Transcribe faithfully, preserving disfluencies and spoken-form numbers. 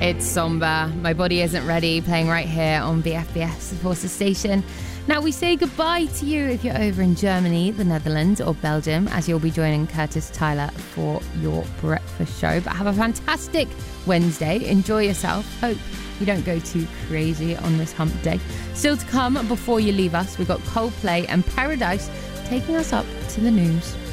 It's somber. My Body Isn't Ready, playing right here on V F B S, the Forces Station. Now, we say goodbye to you if you're over in Germany, the Netherlands, or Belgium, as you'll be joining Curtis Tyler for your breakfast show. But have a fantastic Wednesday. Enjoy yourself. Hope you don't go too crazy on this hump day. Still to come before you leave us, we've got Coldplay and Paradise taking us up to the news.